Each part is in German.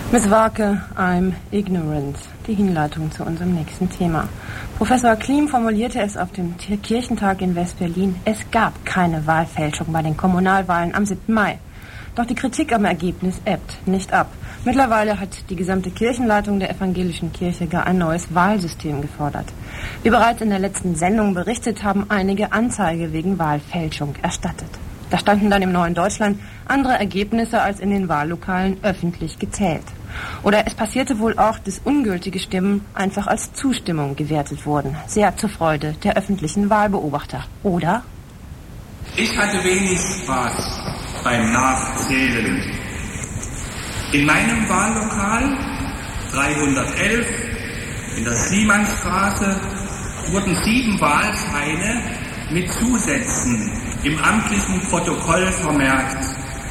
Miss Warke, I'm ignorant. Die Hinleitung zu unserem nächsten Thema. Professor Klim formulierte es auf dem Kirchentag in West-Berlin. Es gab keine Wahlfälschung bei den Kommunalwahlen am 7. Mai. Doch die Kritik am Ergebnis ebbt nicht ab. Mittlerweile hat die gesamte Kirchenleitung der evangelischen Kirche gar ein neues Wahlsystem gefordert. Wie bereits in der letzten Sendung berichtet, haben einige Anzeige wegen Wahlfälschung erstattet. Da standen dann im neuen Deutschland andere Ergebnisse als in den Wahllokalen öffentlich gezählt. Oder es passierte wohl auch, dass ungültige Stimmen einfach als Zustimmung gewertet wurden. Sehr zur Freude der öffentlichen Wahlbeobachter. Oder? Ich hatte wenig Spaß beim Nachzählen. In meinem Wahllokal 311 in der Siemannstraße wurden 7 Wahlscheine mit Zusätzen im amtlichen Protokoll vermerkt.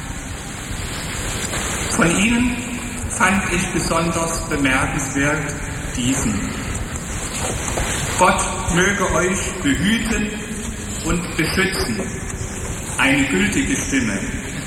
Von ihnen fand ich besonders bemerkenswert diesen. Gott möge euch behüten und beschützen. Eine gültige Stimme.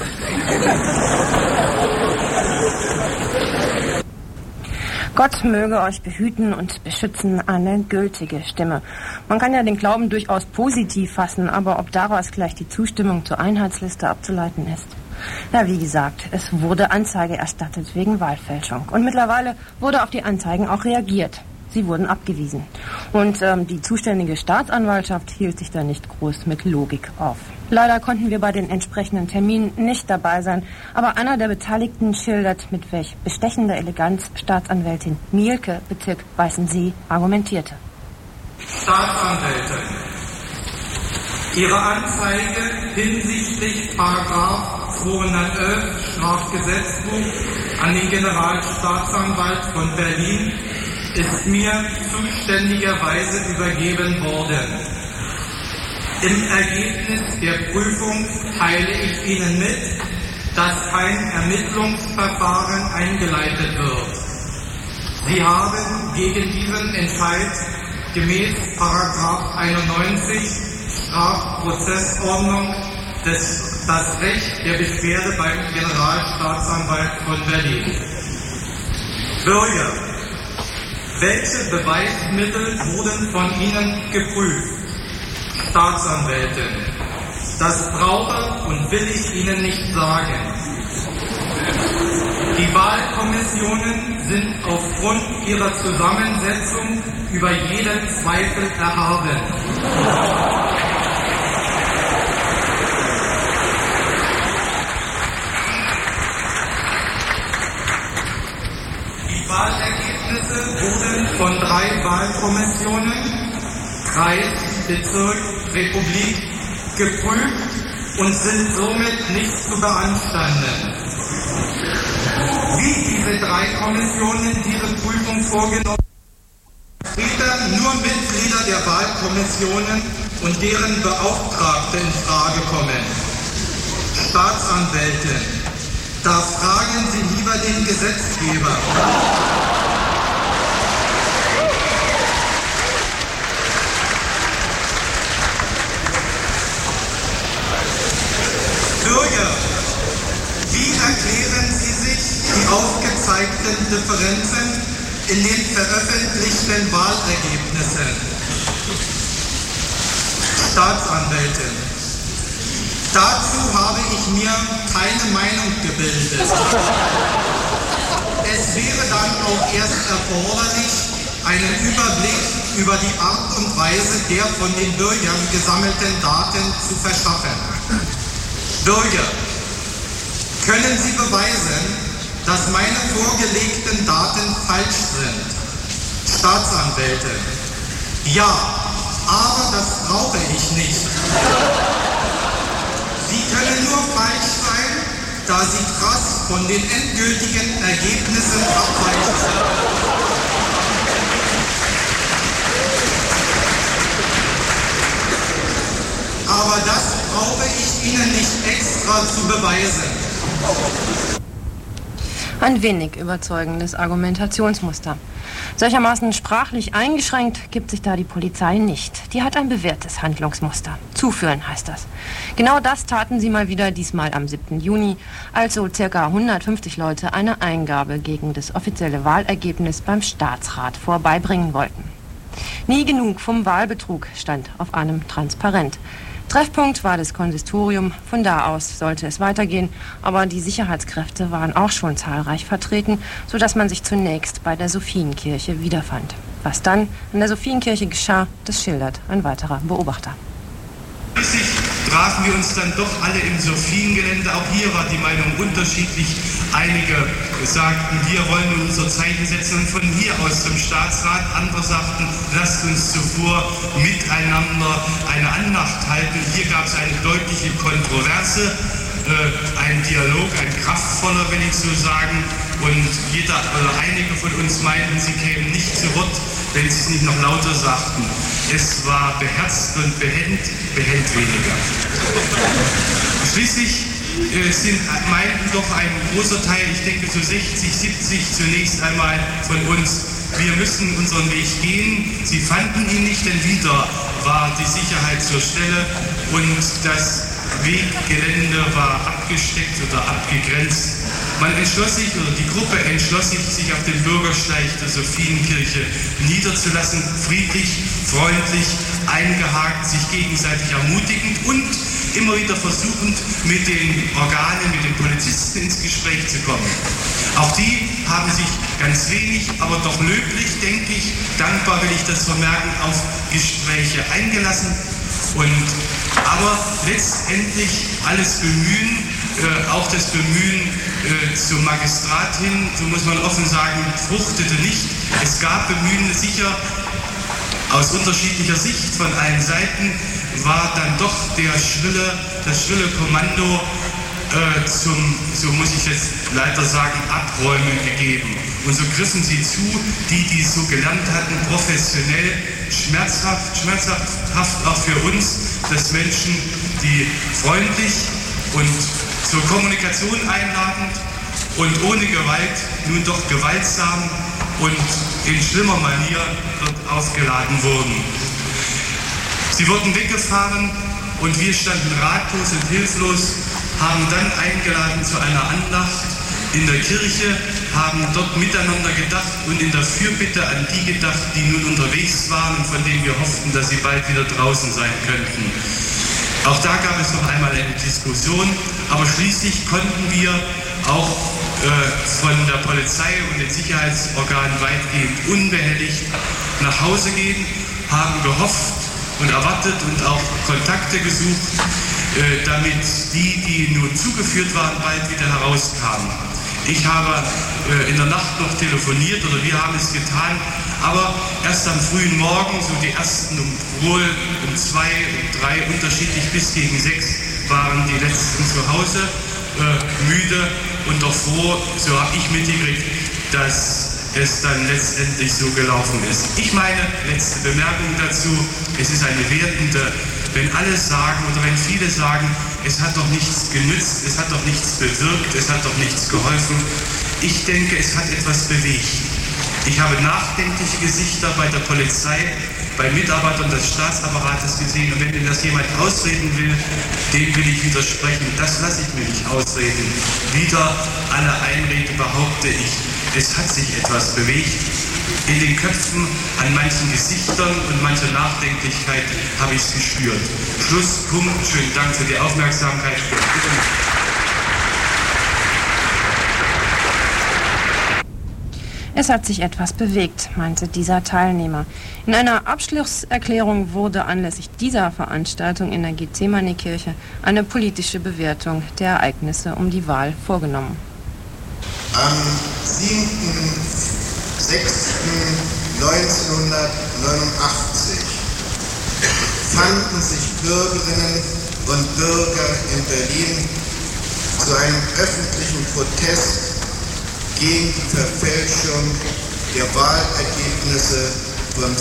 Gott möge euch behüten und beschützen, eine gültige Stimme. Man kann ja den Glauben durchaus positiv fassen, aber ob daraus gleich die Zustimmung zur Einheitsliste abzuleiten ist? Na, wie gesagt, es wurde Anzeige erstattet wegen Wahlfälschung. Und mittlerweile wurde auf die Anzeigen auch reagiert. Sie wurden abgewiesen. Und die zuständige Staatsanwaltschaft hielt sich da nicht groß mit Logik auf. Leider konnten wir bei den entsprechenden Terminen nicht dabei sein, aber einer der Beteiligten schildert, mit welch bestechender Eleganz Staatsanwältin Mielke, Bezirk Weißensee, argumentierte. Staatsanwältin, Ihre Anzeige hinsichtlich § 211 Strafgesetzbuch an den Generalstaatsanwalt von Berlin ist mir zuständigerweise übergeben worden. Im Ergebnis der Prüfung teile ich Ihnen mit, dass kein Ermittlungsverfahren eingeleitet wird. Sie haben gegen diesen Entscheid gemäß § 91 Strafprozessordnung das Recht der Beschwerde beim Generalstaatsanwalt von Berlin. Bürger, welche Beweismittel wurden von Ihnen geprüft? Staatsanwältin, das brauche und will ich Ihnen nicht sagen. Die Wahlkommissionen sind aufgrund ihrer Zusammensetzung über jeden Zweifel erhaben. Die Wahlergebnisse wurden von 3 Wahlkommissionen, Kreis, Bezirk, Republik, geprüft und sind somit nicht zu beanstanden. Wie diese 3 Kommissionen diese Prüfung vorgenommen haben, nur Mitglieder der Wahlkommissionen und deren Beauftragte in Frage kommen. Staatsanwältin, da fragen Sie lieber den Gesetzgeber. Bürger, wie erklären Sie sich die aufgezeigten Differenzen in den veröffentlichten Wahlergebnissen? Staatsanwältin, dazu habe ich mir keine Meinung gebildet. Es wäre dann auch erst erforderlich, einen Überblick über die Art und Weise der von den Bürgern gesammelten Daten zu verschaffen. Bürger, können Sie beweisen, dass meine vorgelegten Daten falsch sind? Staatsanwältin, ja, aber das brauche ich nicht. Sie können nur falsch sein, da sie krass von den endgültigen Ergebnissen abweichen. Aber das brauche ich Ihnen nicht extra zu beweisen. Ein wenig überzeugendes Argumentationsmuster. Solchermaßen sprachlich eingeschränkt gibt sich da die Polizei nicht. Die hat ein bewährtes Handlungsmuster. Zuführen heißt das. Genau das taten sie mal wieder, diesmal am 7. Juni, als so ca. 150 Leute eine Eingabe gegen das offizielle Wahlergebnis beim Staatsrat vorbeibringen wollten. Nie genug vom Wahlbetrug stand auf einem Transparent. Treffpunkt war das Konsistorium, von da aus sollte es weitergehen, aber die Sicherheitskräfte waren auch schon zahlreich vertreten, sodass man sich zunächst bei der Sophienkirche wiederfand. Was dann in der Sophienkirche geschah, das schildert ein weiterer Beobachter. Schließlich trafen wir uns dann doch alle im Sophiengelände. Auch hier war die Meinung unterschiedlich. Einige sagten, wir wollen nun unser Zeichen setzen und von hier aus zum Staatsrat. Andere sagten, lasst uns zuvor miteinander eine Andacht halten. Hier gab es eine deutliche Kontroverse, ein Dialog, ein kraftvoller, will ich so sagen. Und jeder oder einige von uns meinten, sie kämen nicht zu Wort, wenn sie es nicht noch lauter sagten. Es war beherzt und behend weniger. Schließlich meinten doch ein großer Teil, ich denke so 60, 70 zunächst einmal von uns, wir müssen unseren Weg gehen. Sie fanden ihn nicht, denn wieder war die Sicherheit zur Stelle und das Weggelände war abgesteckt oder abgegrenzt. Man entschloss sich, oder die Gruppe entschloss sich auf dem Bürgersteig der Sophienkirche niederzulassen, friedlich, freundlich, eingehakt, sich gegenseitig ermutigend und immer wieder versuchend, mit den Organen, mit den Polizisten ins Gespräch zu kommen. Auch die haben sich ganz wenig, aber doch löblich, denke ich, dankbar will ich das vermerken, auf Gespräche eingelassen. Aber letztendlich alles Bemühen, auch das Bemühen zum Magistrat hin, so muss man offen sagen, fruchtete nicht. Es gab Bemühen, sicher aus unterschiedlicher Sicht von allen Seiten, war dann doch das schrille Kommando so muss ich jetzt leider sagen, Abräumen gegeben. Und so griffen sie zu, die es so gelernt hatten, professionell, schmerzhaft auch für uns, dass Menschen, die freundlich und zur Kommunikation einladend und ohne Gewalt, nun doch gewaltsam und in schlimmer Manier dort aufgeladen wurden. Sie wurden weggefahren und wir standen ratlos und hilflos, haben dann eingeladen zu einer Andacht in der Kirche, haben dort miteinander gedacht und in der Fürbitte an die gedacht, die nun unterwegs waren und von denen wir hofften, dass sie bald wieder draußen sein könnten. Auch da gab es noch einmal eine Diskussion, aber schließlich konnten wir auch von der Polizei und den Sicherheitsorganen weitgehend unbehelligt nach Hause gehen, haben gehofft und erwartet und auch Kontakte gesucht, damit die nur zugeführt waren, bald wieder herauskamen. Ich habe in der Nacht noch telefoniert, oder wir haben es getan, aber erst am frühen Morgen, so die ersten wohl um 2, um 3, unterschiedlich bis gegen 6, waren die letzten zu Hause, müde und doch froh, so habe ich mitgekriegt, dass es dann letztendlich so gelaufen ist. Ich meine, letzte Bemerkung dazu, es ist eine wertende, wenn alle sagen oder wenn viele sagen, es hat doch nichts genützt, es hat doch nichts bewirkt, es hat doch nichts geholfen. Ich denke, es hat etwas bewegt. Ich habe nachdenkliche Gesichter bei der Polizei, bei Mitarbeitern des Staatsapparates gesehen, und wenn mir das jemand ausreden will, dem will ich widersprechen. Das lasse ich mir nicht ausreden. Wieder alle Einrede behaupte ich, es hat sich etwas bewegt. In den Köpfen, an manchen Gesichtern und mancher Nachdenklichkeit habe ich es gespürt. Schluss, Punkt. Schönen Dank für die Aufmerksamkeit. Es hat sich etwas bewegt, meinte dieser Teilnehmer. In einer Abschlusserklärung wurde anlässlich dieser Veranstaltung in der Gethsemane-Kirche eine politische Bewertung der Ereignisse um die Wahl vorgenommen. Am 7.6.1989 fanden sich Bürgerinnen und Bürger in Berlin zu einem öffentlichen Protest gegen die Verfälschung der Wahlergebnisse vom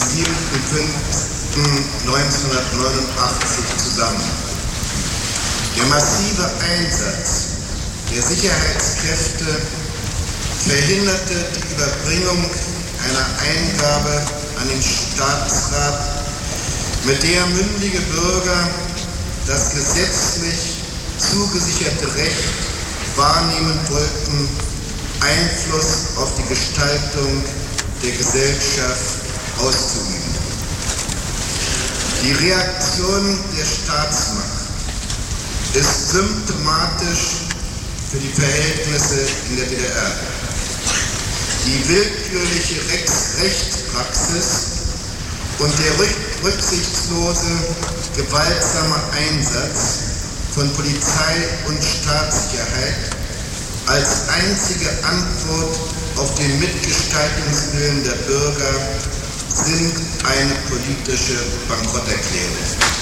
7.5.1989 zusammen. Der massive Einsatz der Sicherheitskräfte verhinderte die Überbringung einer Eingabe an den Staatsrat, mit der mündige Bürger das gesetzlich zugesicherte Recht wahrnehmen wollten, Einfluss auf die Gestaltung der Gesellschaft auszuüben. Die Reaktion der Staatsmacht ist symptomatisch für die Verhältnisse in der DDR. Die willkürliche Rechtspraxis und der rücksichtslose, gewaltsame Einsatz von Polizei und Staatssicherheit als einzige Antwort auf den Mitgestaltungswillen der Bürger sind eine politische Bankrotterklärung.